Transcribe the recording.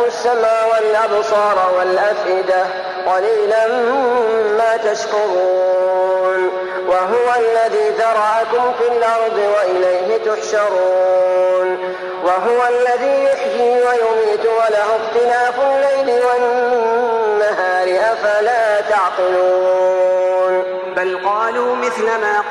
السمع والأبصار والأفئدة قليلا ما تشكرون وهو الذي ذرأكم في الأرض وإليه تحشرون وهو الذي يحيي ويميت وله اختلاف الليل والنهار أفلا تعقلون بل قالوا مثل ما